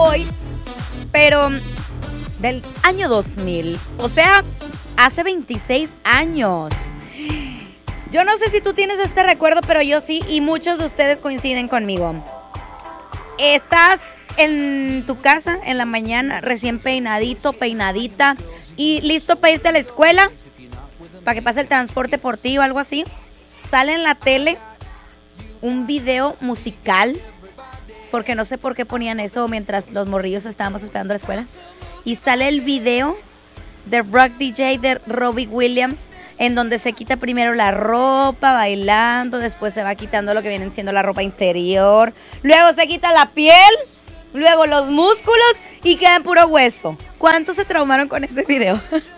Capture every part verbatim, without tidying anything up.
hoy, pero del año dos mil. O sea, hace veintiséis años. Yo no sé si tú tienes este recuerdo, pero yo sí, y muchos de ustedes coinciden conmigo. Estás en tu casa en la mañana, recién peinadito, peinadita, y listo para irte a la escuela, para que pase el transporte por ti o algo así. Sale en la tele un video musical, porque no sé por qué ponían eso mientras los morrillos estábamos esperando a la escuela. Y sale el video de Rock D J de Robbie Williams, en donde se quita primero la ropa bailando, después se va quitando lo que viene siendo la ropa interior, luego se quita la piel, luego los músculos y queda en puro hueso. ¿Cuántos se traumaron con ese video?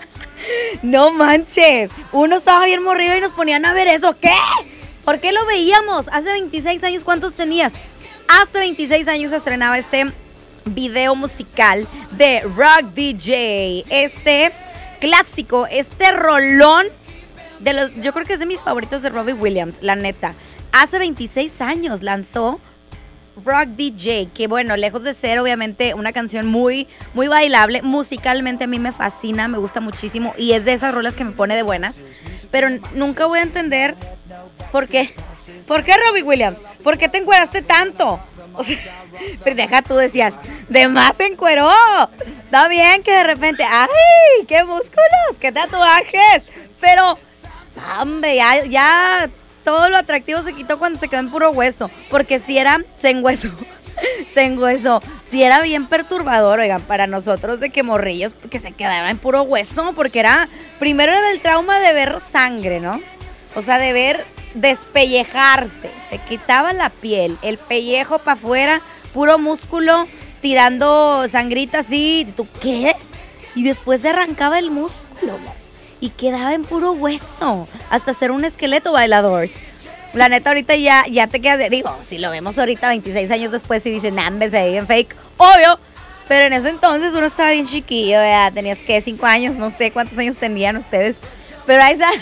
No manches, uno estaba bien morrido y nos ponían a ver eso. ¿Qué? ¿Por qué lo veíamos? Hace veintiséis años, ¿cuántos tenías? Hace veintiséis años se estrenaba este video musical de Rock D J, este clásico, este rolón de los, yo creo que es de mis favoritos de Robbie Williams, la neta. Hace veintiséis años lanzó Rock D J, que bueno, lejos de ser obviamente una canción muy, muy bailable, musicalmente a mí me fascina, me gusta muchísimo y es de esas rolas que me pone de buenas, pero nunca voy a entender por qué. ¿Por qué, Robbie Williams? ¿Por qué te encueraste tanto? O sea, pero deja, tú decías, de más se encueró. Está bien que de repente, ¡ay! ¡Qué músculos! ¡Qué tatuajes! Pero, hombre, ya, ya todo lo atractivo se quitó cuando se quedó en puro hueso. Porque si era, se engüesó. Se engüesó. Si era bien perturbador, oigan, para nosotros de que morrillos que se quedaban en puro hueso. Porque era, primero era el trauma de ver sangre, ¿no? O sea, de ver despellejarse, se quitaba la piel, el pellejo para afuera, puro músculo, tirando sangrita así, ¿tú qué? Y después se arrancaba el músculo y quedaba en puro hueso, hasta ser un esqueleto bailador. La neta ahorita ya, ya te quedas de, digo, si lo vemos ahorita veintiséis años después y dicen, nah, me se ve bien fake, obvio, pero en ese entonces uno estaba bien chiquillo, ya tenías que cinco años, no sé cuántos años tenían ustedes. Pero a esa,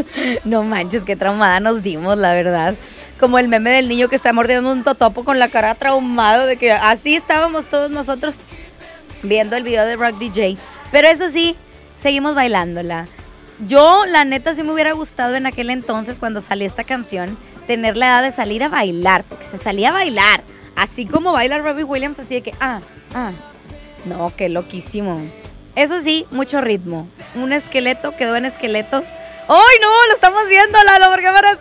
no manches, qué traumada nos dimos, la verdad. Como el meme del niño que está mordiendo un totopo con la cara traumado, de que así estábamos todos nosotros viendo el video de Rock D J. Pero eso sí, seguimos bailándola. Yo, la neta, sí me hubiera gustado en aquel entonces, cuando salió esta canción, tener la edad de salir a bailar, porque se salía a bailar, así como baila Robbie Williams, así de que, ah, ah, no, qué loquísimo. Eso sí, mucho ritmo. Un esqueleto quedó en esqueletos. ¡Ay, no! Lo estamos viendo, Lalo, ¿por qué me haces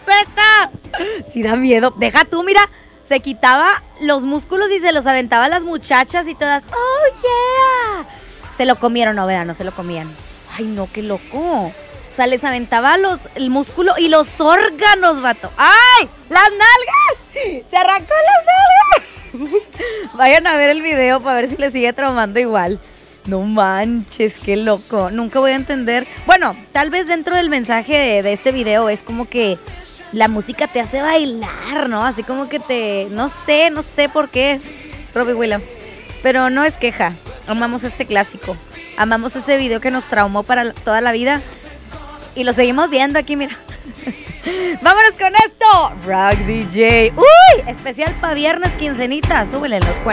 eso? Sí da miedo. Deja tú, mira, se quitaba los músculos y se los aventaba a las muchachas y todas. ¡Oh, yeah! Se lo comieron, no, ¿verdad? No se lo comían. ¡Ay, no, qué loco! O sea, les aventaba los, el músculo y los órganos, vato. ¡Ay! ¡Las nalgas! ¡Se arrancó las nalgas! Vayan a ver el video para ver si les sigue traumando igual. No manches, qué loco. Nunca voy a entender. Bueno, tal vez dentro del mensaje de, de este video es como que la música te hace bailar, ¿no? Así como que te... No sé, no sé por qué, Robbie Williams. Pero no es queja. Amamos este clásico. Amamos ese video que nos traumó para toda la vida. Y lo seguimos viendo aquí, mira. Vámonos con esto. Rock D J. Uy, especial para viernes quincenita. Súbele en los cuernos.